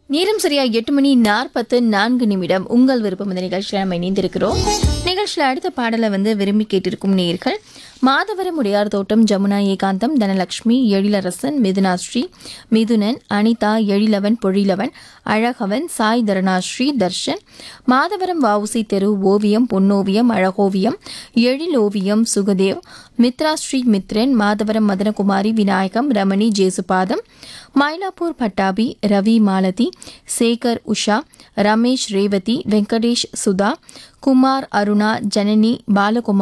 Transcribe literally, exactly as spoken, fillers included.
நேரம் சரியா எட்டு மணி நாற்பத்து நான்கு நிமிடம். உங்கள் விருப்பம் இந்த நிகழ்ச்சியில் நம்ம இணைந்திருக்கிறோம். நிகழ்ச்சியில் அடுத்த பாடலை வந்து விரும்பி கேட்டிருக்கும் நேர்கள் மாதவரம் உடையார் தோட்டம் ஜமுனா ஏகாந்தம் தனலட்சுமி எழிலரசன் மிதுனாஸ்ரீ மிதுனன் அனிதா எழிலவன் பொழிலவன் அழகவன் சாய் தரணாஸ்ரீ தர்ஷன் மாதவரம் வவுசி தெரு ஓவியம் பொன்னோவியம் அழகோவியம் எழிலோவியம் சுகதேவ் மித்ராஸ்ரீ மித்ரன் மாதவரம் மதனகுமாரி விநாயகம் ரமணி ஜேசுபாதம் மயிலாப்பூர் பட்டாபி ரவி மாலதி சேகர் உஷா ரமேஷ் ரேவதி வெங்கடேஷ் சுதா குமார் அருணா ஜனனி பாலகுமார்